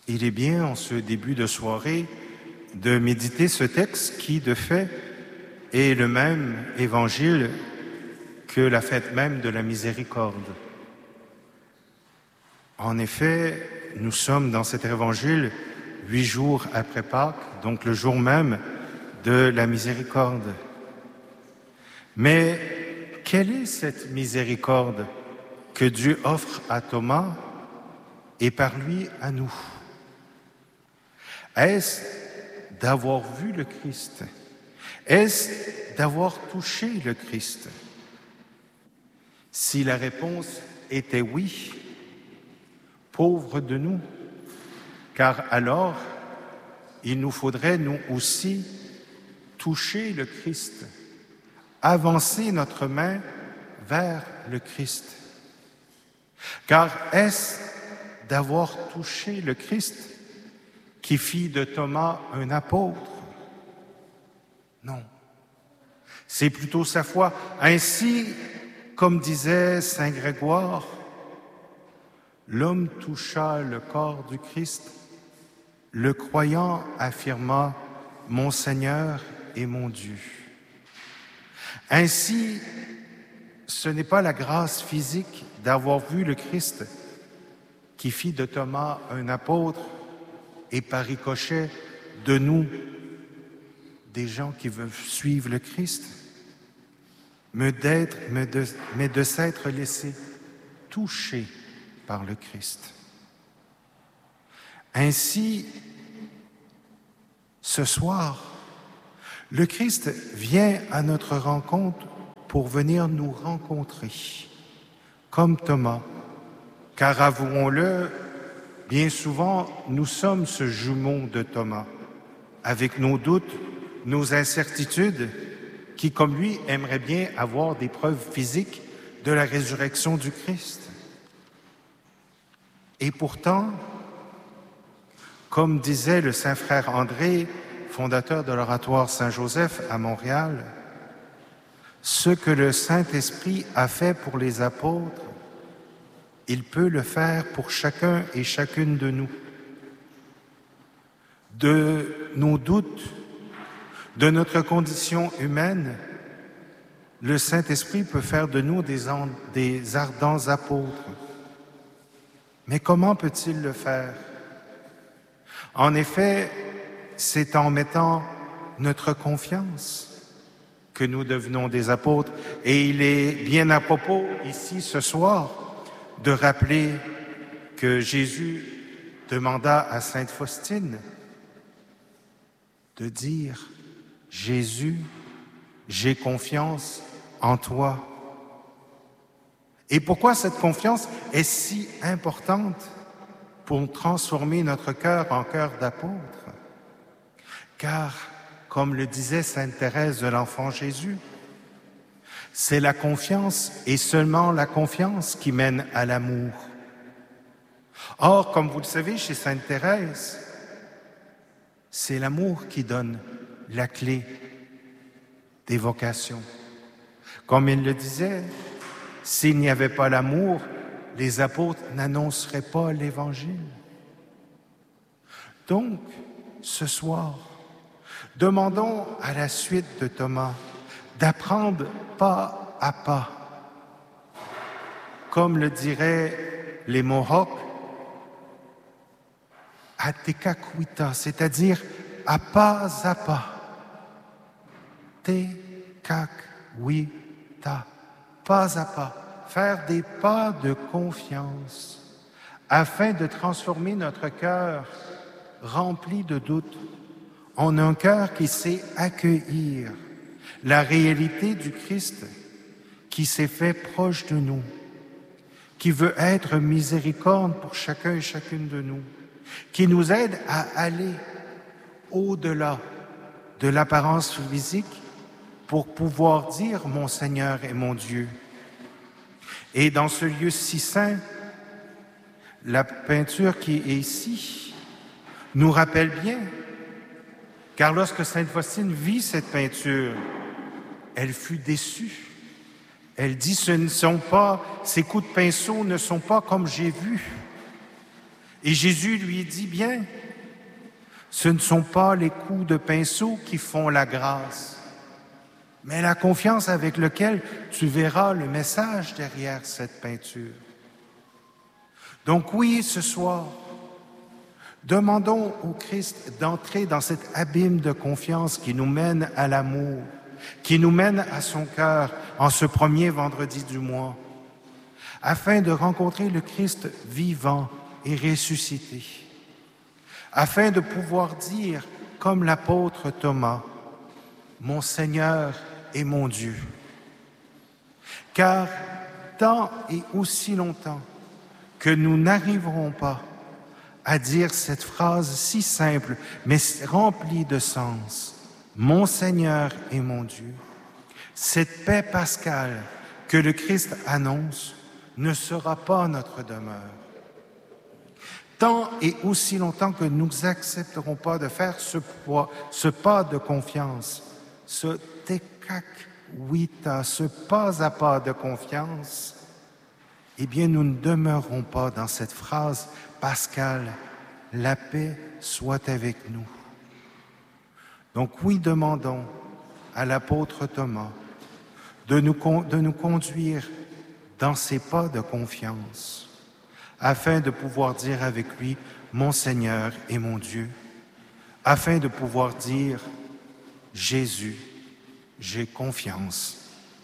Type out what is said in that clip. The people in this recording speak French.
Il est bien, en ce début de soirée, de méditer ce texte qui, de fait, est le même évangile que la fête même de la miséricorde. En effet, nous sommes dans cet évangile 8 jours après Pâques, donc le jour même de la miséricorde. Mais quelle est cette miséricorde que Dieu offre à Thomas et par lui à nous? Est-ce d'avoir vu le Christ? Est-ce d'avoir touché le Christ? Si la réponse était oui, pauvres de nous, car alors il nous faudrait nous aussi toucher le Christ, avancer notre main vers le Christ. Car est-ce d'avoir touché le Christ qui fit de Thomas un apôtre? Non. C'est plutôt sa foi. Ainsi, comme disait saint Grégoire, l'homme toucha le corps du Christ, le croyant affirma « Mon Seigneur et mon Dieu ». Ainsi, ce n'est pas la grâce physique d'avoir vu le Christ qui fit de Thomas un apôtre et par ricochet de nous, des gens qui veulent suivre le Christ, mais de s'être laissé toucher par le Christ. Ainsi, ce soir, le Christ vient à notre rencontre pour venir nous rencontrer, comme Thomas, car avouons-le, bien souvent, nous sommes ce jumeau de Thomas, avec nos doutes, nos incertitudes, qui, comme lui, aimerait bien avoir des preuves physiques de la résurrection du Christ. Et pourtant, comme disait le saint frère André, fondateur de l'oratoire Saint-Joseph à Montréal, ce que le Saint-Esprit a fait pour les apôtres, il peut le faire pour chacun et chacune de nous. De nos doutes, de notre condition humaine, le Saint-Esprit peut faire de nous des ardents apôtres. Mais comment peut-il le faire? En effet, c'est en mettant notre confiance que nous devenons des apôtres. Et il est bien à propos, ici, ce soir, de rappeler que Jésus demanda à sainte Faustine de dire « Jésus, j'ai confiance en toi ». Et pourquoi cette confiance est si importante pour transformer notre cœur en cœur d'apôtre? Car, comme le disait sainte Thérèse de l'Enfant Jésus, c'est la confiance et seulement la confiance qui mène à l'amour. Or, comme vous le savez, chez sainte Thérèse, c'est l'amour qui donne la clé des vocations. Comme il le disait, s'il n'y avait pas l'amour, les apôtres n'annonceraient pas l'Évangile. Donc, ce soir, demandons à la suite de Thomas d'apprendre pas à pas. Comme le diraient les Mohawks, à tekakwita, c'est-à-dire à pas, tekakwita, pas à pas, faire des pas de confiance afin de transformer notre cœur rempli de doutes en un cœur qui sait accueillir la réalité du Christ qui s'est fait proche de nous, qui veut être miséricorde pour chacun et chacune de nous, qui nous aide à aller au-delà de l'apparence physique pour pouvoir dire « Mon Seigneur et mon Dieu ». Et dans ce lieu si saint, la peinture qui est ici nous rappelle bien, car lorsque sainte Faustine vit cette peinture, elle fut déçue. Elle dit « Ces coups de pinceau ne sont pas comme j'ai vu. Et Jésus lui dit, bien, ce ne sont pas les coups de pinceau qui font la grâce, mais la confiance avec laquelle tu verras le message derrière cette peinture. Donc oui, ce soir, demandons au Christ d'entrer dans cet abîme de confiance qui nous mène à l'amour, qui nous mène à son cœur en ce premier vendredi du mois, afin de rencontrer le Christ vivant et ressuscité, afin de pouvoir dire, comme l'apôtre Thomas, « Mon Seigneur et mon Dieu ». Car tant et aussi longtemps que nous n'arriverons pas à dire cette phrase si simple, mais remplie de sens, « Mon Seigneur et mon Dieu », cette paix pascale que le Christ annonce ne sera pas notre demeure. Tant et aussi longtemps que nous n'accepterons pas de faire ce pas de confiance, ce tekak-wita, ce pas à pas de confiance, eh bien nous ne demeurerons pas dans cette phrase pascale, « La paix soit avec nous ». Donc oui, demandons à l'apôtre Thomas de nous conduire dans ces pas de confiance, afin de pouvoir dire avec lui, « Mon Seigneur et mon Dieu », afin de pouvoir dire, « Jésus, j'ai confiance en toi ».